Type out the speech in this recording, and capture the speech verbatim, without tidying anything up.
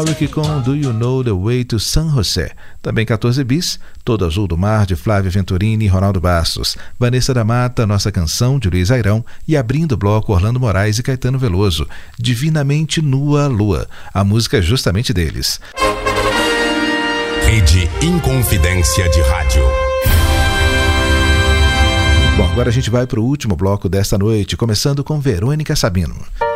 que com Do You Know The Way to San José. Também quatorze bis, Todo Azul do Mar, de Flávia Venturini e Ronaldo Bastos. Vanessa da Mata, Nossa Canção, de Luiz Airão. E abrindo o bloco, Orlando Moraes e Caetano Veloso. Divinamente Nua Lua. A música é justamente deles. Rede Inconfidência de Rádio. Bom, agora a gente vai para o último bloco desta noite, começando com Verônica Sabino.